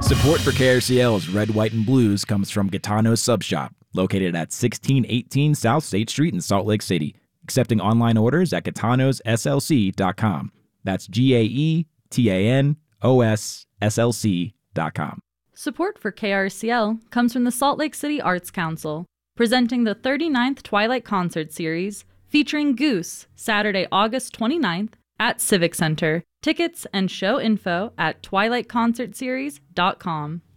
Support for KRCL's Red, White, and Blues comes from Gitano's Sub Shop, located at 1618 South State Street in Salt Lake City, accepting online orders at gitanosslc.com. That's GAETANOSSLC.com. Support for KRCL comes from the Salt Lake City Arts Council, presenting the 39th Twilight Concert Series, featuring Goose, Saturday, August 29th at Civic Center. Tickets and show info at twilightconcertseries.com.